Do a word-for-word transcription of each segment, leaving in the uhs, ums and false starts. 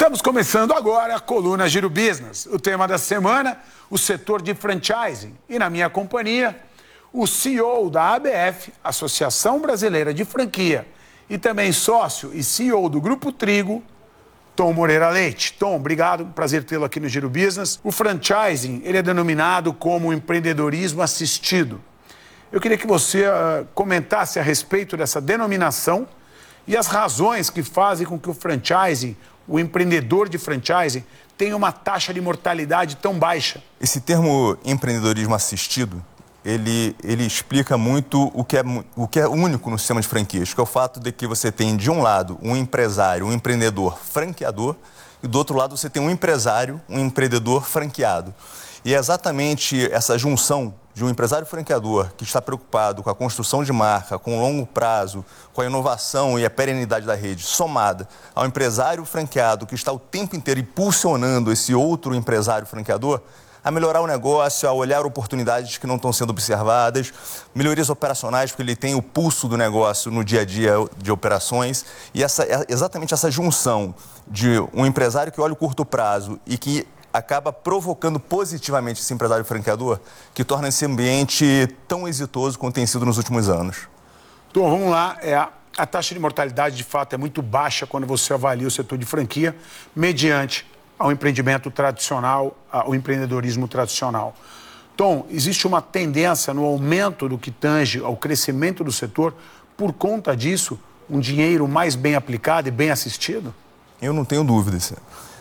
Estamos começando agora a coluna Giro Business. O tema da semana, o setor de franchising. E na minha companhia, o C E O da A B F, Associação Brasileira de Franquia, e também sócio e C E O do Grupo Trigo, Tom Moreira Leite. Tom, obrigado, prazer tê-lo aqui no Giro Business. O franchising, ele é denominado como empreendedorismo assistido. Eu queria que você uh, comentasse a respeito dessa denominação e as razões que fazem com que o franchising, o empreendedor de franchising, tenha uma taxa de mortalidade tão baixa. Esse termo empreendedorismo assistido, ele, ele explica muito o que, é, o que é único no sistema de franquias, que é o fato de que você tem, de um lado, um empresário, um empreendedor franqueador, e do outro lado você tem um empresário, um empreendedor franqueado. E é exatamente essa junção de um empresário franqueador que está preocupado com a construção de marca, com o longo prazo, com a inovação e a perenidade da rede, somada ao empresário franqueado que está o tempo inteiro impulsionando esse outro empresário franqueador a melhorar o negócio, a olhar oportunidades que não estão sendo observadas, melhorias operacionais, porque ele tem o pulso do negócio no dia a dia de operações. E essa, exatamente essa junção de um empresário que olha o curto prazo e que acaba provocando positivamente esse empresário franqueador, que torna esse ambiente tão exitoso quanto tem sido nos últimos anos. Então, vamos lá. É a, a taxa de mortalidade, de fato, é muito baixa quando você avalia o setor de franquia, mediante ao empreendimento tradicional, ao empreendedorismo tradicional. Tom, existe uma tendência no aumento do que tange ao crescimento do setor, por conta disso, um dinheiro mais bem aplicado e bem assistido? Eu não tenho dúvidas.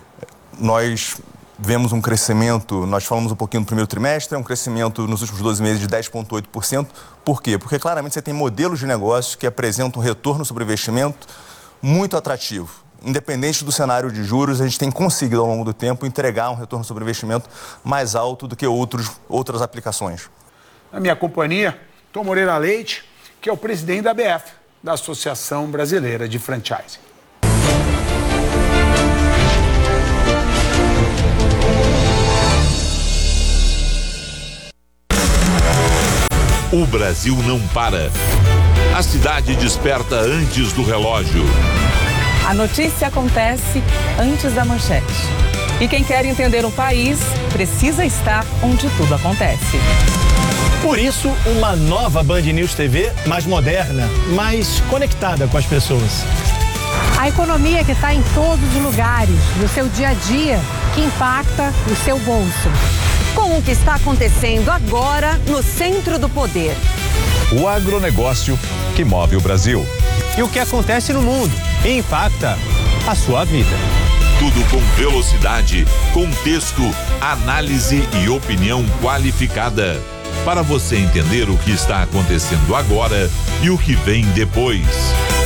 Nós vemos um crescimento, nós falamos um pouquinho no primeiro trimestre, é um crescimento nos últimos doze meses de dez vírgula oito por cento. Por quê? Porque claramente você tem modelos de negócios que apresentam um retorno sobre investimento muito atrativo. Independente do cenário de juros, a gente tem conseguido ao longo do tempo entregar um retorno sobre investimento mais alto do que outros, outras aplicações. Na minha companhia, Tom Moreira Leite, que é o presidente da A B F, da Associação Brasileira de Franchising. O Brasil não para. A cidade desperta antes do relógio. A notícia acontece antes da manchete. E quem quer entender o país precisa estar onde tudo acontece. Por isso, uma nova Band News T V mais moderna, mais conectada com as pessoas. A economia que está em todos os lugares, no seu dia a dia, que impacta o seu bolso. Com o que está acontecendo agora no centro do poder. O agronegócio que move o Brasil. E o que acontece no mundo e impacta a sua vida. Tudo com velocidade, contexto, análise e opinião qualificada. Para você entender o que está acontecendo agora e o que vem depois.